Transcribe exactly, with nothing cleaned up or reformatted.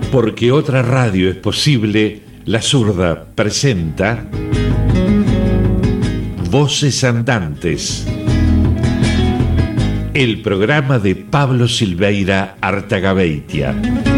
Porque otra radio es posible, La Zurda presenta Voces Andantes, el programa de Pablo Silveira Artagabeitia.